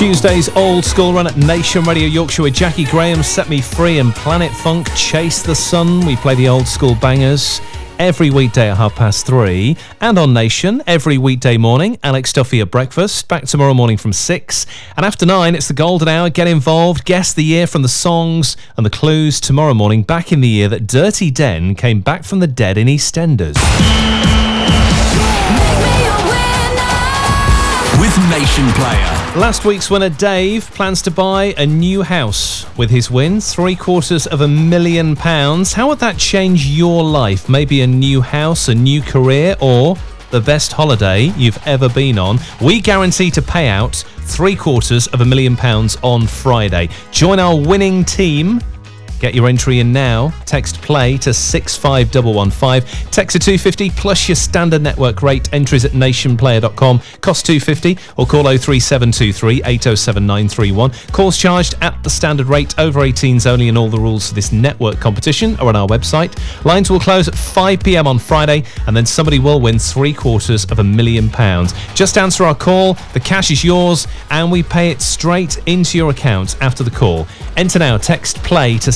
Tuesday's old school run at Nation Radio Yorkshire with Jackie Graham, Set Me Free, and Planet Funk, Chase the Sun. We play the old school bangers every weekday at 3:30. And on Nation, every weekday morning, Alex Duffy at breakfast. Back tomorrow morning from 6. And after 9, it's the golden hour. Get involved. Guess the year from the songs and the clues tomorrow morning. Back in the year that Dirty Den came back from the dead in EastEnders. With Nation Player. Last week's winner, Dave, plans to buy a new house with his win, £750,000. How would that change your life? Maybe a new house, a new career, or the best holiday you've ever been on? We guarantee to pay out £750,000 on Friday. Join our winning team. Get your entry in now. Text play to 65115. Text to 250 plus your standard network rate. Entries at nationplayer.com. Cost £250 or call 03723 807 931. Calls charged at the standard rate. Over 18s only, and all the rules for this network competition are on our website. Lines will close at 5 p.m. on Friday, and then somebody will win £750,000. Just answer our call. The cash is yours, and we pay it straight into your account after the call. Enter now. Text play to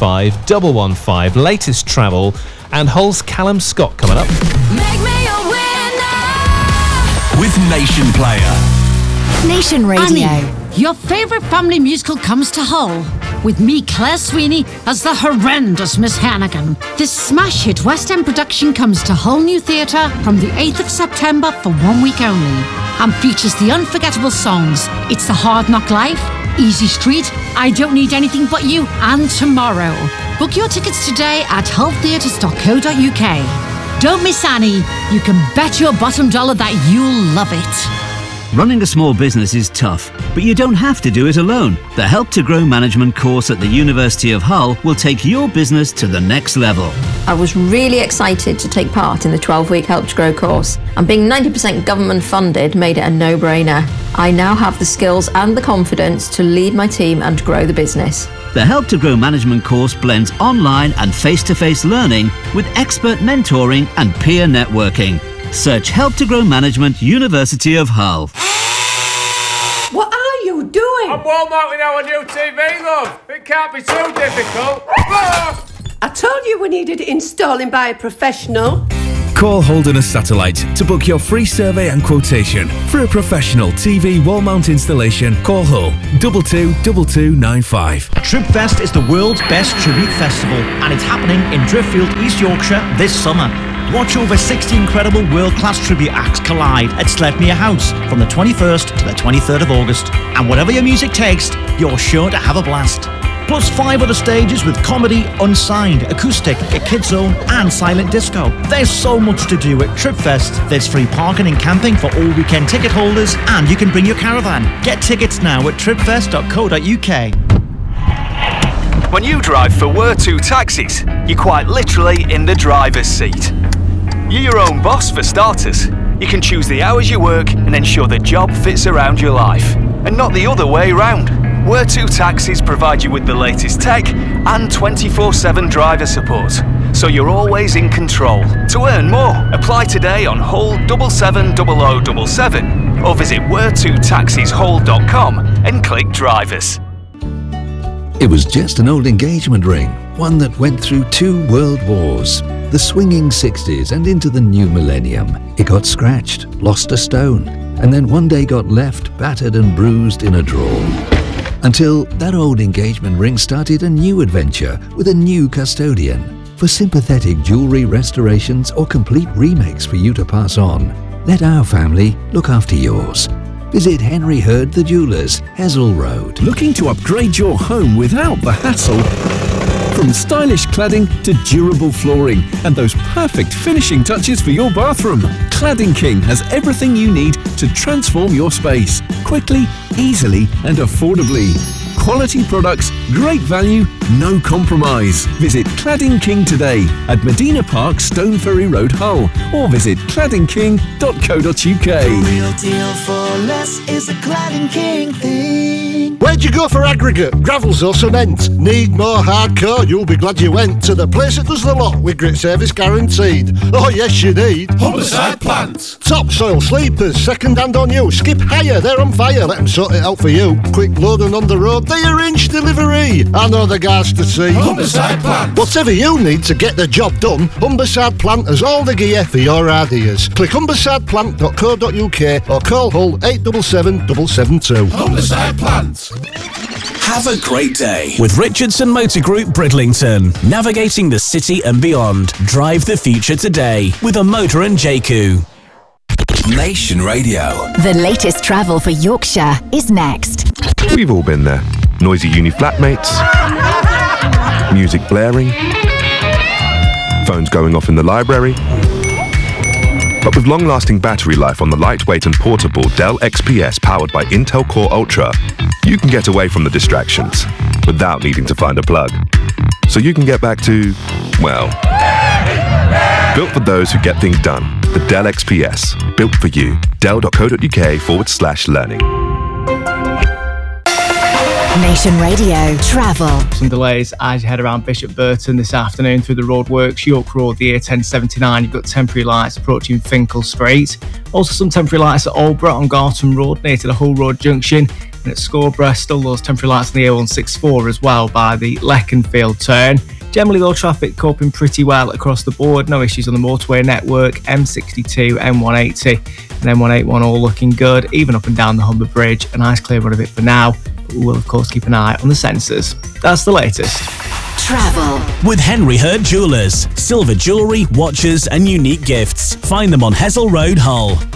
65115. Latest travel, and Hull's Callum Scott coming up. Make me a winner with Nation Player. Nation Radio. Annie, your favourite family musical comes to Hull, with me, Claire Sweeney, as the horrendous Miss Hannigan. This smash hit West End production comes to Hull New Theatre from the 8th of September for 1 week only, and features the unforgettable songs It's the Hard Knock Life, Easy Street, I Don't Need Anything But You, and Tomorrow. Book your tickets today at hulltheatres.co.uk. Don't miss Annie. You can bet your bottom dollar that you'll love it. Running a small business is tough, but you don't have to do it alone. The Help to Grow Management course at the University of Hull will take your business to the next level. I was really excited to take part in the 12-week Help to Grow course, and being 90% government funded made it a no-brainer. I now have the skills and the confidence to lead my team and grow the business. The Help to Grow Management course blends online and face-to-face learning with expert mentoring and peer networking. Search Help to Grow Management, University of Hull. What are you doing? I'm wall mounting our new TV, love. It can't be too difficult. I told you we needed it installing by a professional. Call Holderness Satellite to book your free survey and quotation. For a professional TV wall mount installation, call Hull 222295. Tribfest is the world's best tribute festival, and it's happening in Driffield, East Yorkshire this summer. Watch over 60 incredible world-class tribute acts collide at Sledmere House from the 21st to the 23rd of August. And whatever your music takes, you're sure to have a blast. Plus 5 other stages with comedy, unsigned, acoustic, a kids zone and silent disco. There's so much to do at Tribfest. There's free parking and camping for all weekend ticket holders, and you can bring your caravan. Get tickets now at tribfest.co.uk. When you drive for Where2 Taxis, you're quite literally in the driver's seat. You're your own boss for starters. You can choose the hours you work and ensure the job fits around your life, and not the other way round. Where2 Taxis provide you with the latest tech and 24/7 driver support, so you're always in control. To earn more, apply today on Hull 770077 or visit where2taxishull.com and click drivers. It was just an old engagement ring, one that went through 2 world wars. The swinging 60s and into the new millennium. It got scratched, lost a stone, and then one day got left battered and bruised in a drawer. Until that old engagement ring started a new adventure with a new custodian. For sympathetic jewellery restorations or complete remakes for you to pass on, let our family look after yours. Visit Henry Hurd the Jewellers, Hessel Road. Looking to upgrade your home without the hassle? From stylish cladding to durable flooring and those perfect finishing touches for your bathroom, Cladding King has everything you need to transform your space quickly, easily and affordably. Quality products, great value, no compromise. Visit Cladding King today at Medina Park, Stone Ferry Road, Hull, or visit claddingking.co.uk. The real deal for less is a Cladding King thing. Where'd you go for aggregate, gravels or cement? Need more hardcore? You'll be glad you went to the place that does the lot with great service guaranteed. Oh yes, you need Humberside Plant. Topsoil sleepers, second hand on you. Skip higher, they're on fire. Let them sort it out for you. Quick loading on the road, they arrange delivery. I know the guys to see. Humberside Plant. Whatever you need to get the job done, Humberside Plant has all the gear for your ideas. Click humbersideplant.co.uk or call Hull 877 772. Humberside Plant. Have a great day with Richardson Motor Group Bridlington. Navigating the city and beyond. Drive the future today with a motor and JQ. Nation Radio. The latest travel for Yorkshire is next. We've all been there. Noisy uni flatmates, music blaring, phones going off in the library. But with long-lasting battery life on the lightweight and portable Dell XPS powered by Intel Core Ultra, you can get away from the distractions without needing to find a plug. So you can get back to, well, built for those who get things done. The Dell XPS, built for you. Dell.co.uk/learning. Nation Radio Travel. Some delays as you head around Bishop Burton this afternoon through the roadworks, York Road, the A1079. You've got temporary lights approaching Finkel Street. Also some temporary lights at Aldborough on Garton Road near to the Hull Road Junction. And at Scarborough, still those temporary lights on the A164 as well by the Leconfield turn. Generally though, traffic coping pretty well across the board. No issues on the motorway network. M62, M180 and M181 all looking good. Even up and down the Humber Bridge. A nice clear run of it for now. But we will of course keep an eye on the sensors. That's the latest. Travel with Henry Hurt Jewellers. Silver jewellery, watches and unique gifts. Find them on Hessel Road, Hull.